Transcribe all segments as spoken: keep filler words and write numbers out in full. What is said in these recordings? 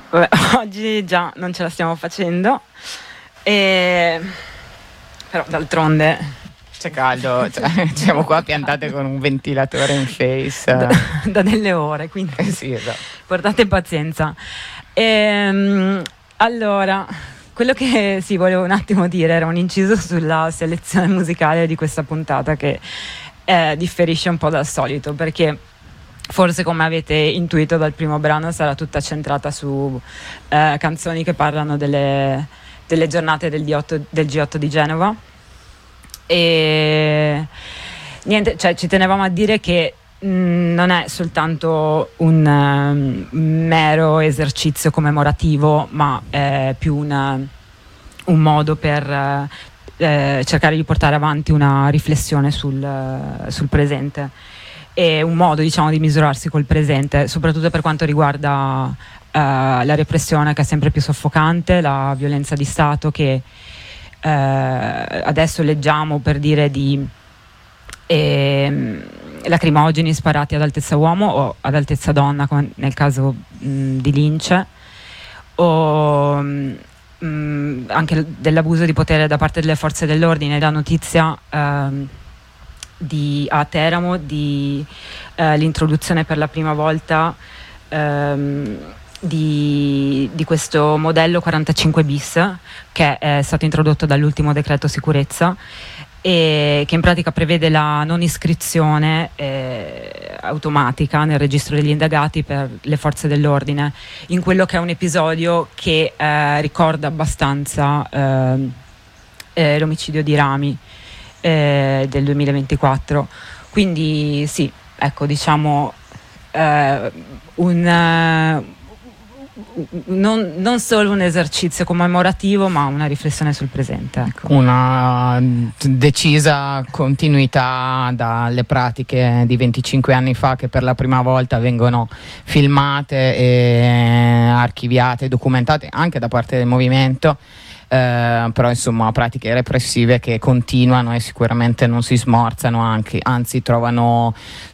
Vabbè, oggi già non ce la stiamo facendo, e... però d'altronde c'è caldo, cioè, siamo qua piantate con un ventilatore in face da, da delle ore, quindi eh sì, esatto. Portate pazienza. E, allora, quello che sì, volevo un attimo dire era un inciso sulla selezione musicale di questa puntata, che eh, differisce un po' dal solito, perché forse, come avete intuito dal primo brano, sarà tutta centrata su eh, canzoni che parlano delle, delle giornate del, D otto, del G otto di Genova. E niente, cioè ci tenevamo a dire che mh, non è soltanto un um, mero esercizio commemorativo, ma è più una, un modo per eh, cercare di portare avanti una riflessione sul, sul presente, e un modo, diciamo, di misurarsi col presente, soprattutto per quanto riguarda uh, la repressione, che è sempre più soffocante, la violenza di Stato che uh, adesso leggiamo, per dire, di eh, lacrimogeni sparati ad altezza uomo o ad altezza donna, come nel caso mh, di Lince, o mh, anche dell'abuso di potere da parte delle forze dell'ordine. La notizia uh, Di, a Teramo di eh, l'introduzione per la prima volta ehm, di, di questo modello quarantacinque bis, che è stato introdotto dall'ultimo decreto sicurezza, e che in pratica prevede la non iscrizione eh, automatica nel registro degli indagati per le forze dell'ordine, in quello che è un episodio che eh, ricorda abbastanza eh, eh, l'omicidio di Rami Eh, del duemilaventiquattro. Quindi sì, ecco, diciamo eh, un uh, non, non solo un esercizio commemorativo, ma una riflessione sul presente, ecco. Una decisa continuità dalle pratiche di venticinque anni fa, che per la prima volta vengono filmate e archiviate, documentate anche da parte del movimento. Uh, però insomma pratiche repressive che continuano e sicuramente non si smorzano, anche, anzi trovano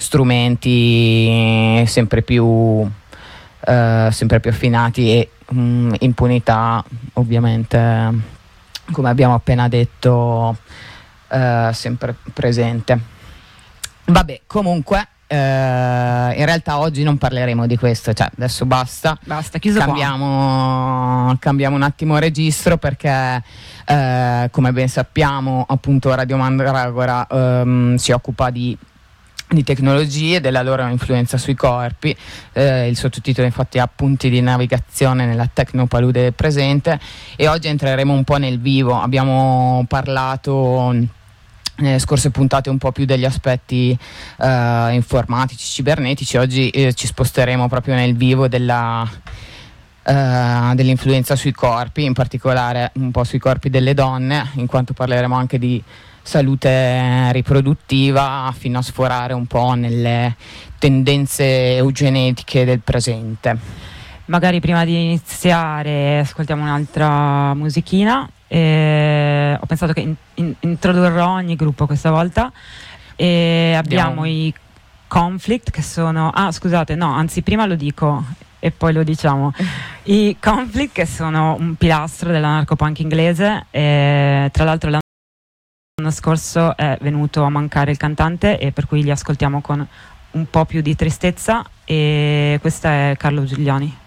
strumenti sempre più uh, sempre più affinati e um, impunità, ovviamente, come abbiamo appena detto, uh, sempre presente. Vabbè, comunque Uh, in realtà oggi non parleremo di questo, cioè adesso basta, basta, chiuso cambiamo, qua. cambiamo un attimo registro, perché uh, come ben sappiamo, appunto, Radio Mandragora um, si occupa di di tecnologie e della loro influenza sui corpi. Eh, il sottotitolo infatti è Appunti di navigazione nella tecnopalude del presente, e oggi entreremo un po' nel vivo. Abbiamo parlato nelle scorse puntate un po' più degli aspetti uh, informatici, cibernetici. Oggi eh, ci sposteremo proprio nel vivo della, uh, dell'influenza sui corpi, in particolare un po' sui corpi delle donne, in quanto parleremo anche di salute riproduttiva, fino a sforare un po' nelle tendenze eugenetiche del presente. Magari prima di iniziare ascoltiamo un'altra musichina. Eh, ho pensato che in, in, introdurrò ogni gruppo questa volta, e abbiamo Andiamo. i Conflict, che sono ah scusate no anzi prima lo dico e poi lo diciamo i Conflict, che sono un pilastro dell'anarcopunk inglese, e tra l'altro l'anno scorso è venuto a mancare il cantante, e per cui li ascoltiamo con un po' più di tristezza, e questa è Carlo Giuliani.